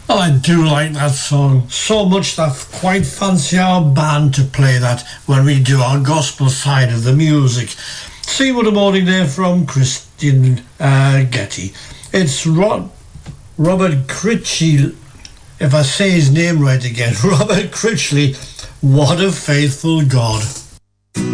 Well, I do like that song so much that I quite fancy our band to play that when we do our gospel side of the music. See what I'm ordering there from Christian Getty. It's Robert Critchley, if I say his name right again, Robert Critchley. What a faithful God.